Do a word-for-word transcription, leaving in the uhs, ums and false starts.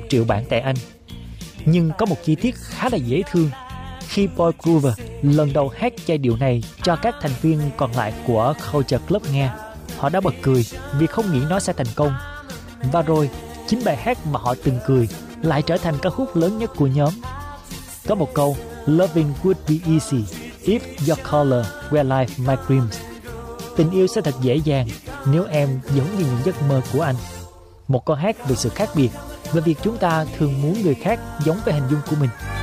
triệu bản tại Anh. Nhưng có một chi tiết khá là dễ thương. Khi Paul Groover lần đầu hát giai điệu này cho các thành viên còn lại của Culture Club nghe, họ đã bật cười vì không nghĩ nó sẽ thành công. Và rồi, chính bài hát mà họ từng cười lại trở thành ca khúc lớn nhất của nhóm. Có một câu "Loving would be easy if your color were like my dreams." Tình yêu sẽ thật dễ dàng nếu em giống như những giấc mơ của anh. Một câu hát về sự khác biệt, về việc chúng ta thường muốn người khác giống với hình dung của mình.